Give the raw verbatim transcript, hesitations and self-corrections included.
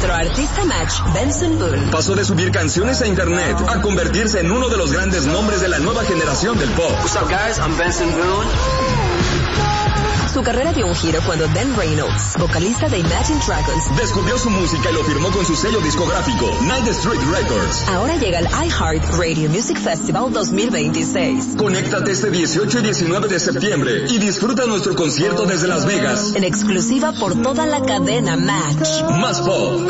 Nuestro artista Match, Benson Boone, pasó de subir canciones a internet a convertirse en uno de los grandes nombres de la nueva generación del pop. What's up, guys? I'm Benson Boone. Su carrera dio un giro cuando Dan Reynolds, vocalista de Imagine Dragons, descubrió su música y lo firmó con su sello discográfico, Night Street Records. Ahora llega al iHeart Radio Music Festival dos mil veintiséis. Conéctate este dieciocho y diecinueve de septiembre y disfruta nuestro concierto desde Las Vegas. En exclusiva por toda la cadena Match. Más pop.